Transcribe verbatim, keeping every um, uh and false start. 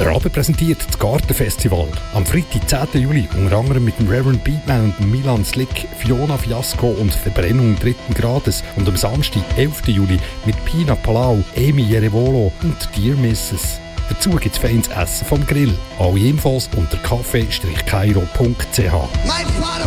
Rabe präsentiert das Gartenfestival. Am Freitag, zehnten Juli, unter anderem mit dem Reverend Beatman und dem Milan Slick, Fiona Fiasco und Verbrennung dritten Grades. Und am Samstag, elften Juli, mit Pina Palau, Amy Jerevolo und Dear Missus Dazu gibt es feines Essen vom Grill. Alle Infos unter kaffee Strich kairo Punkt c h.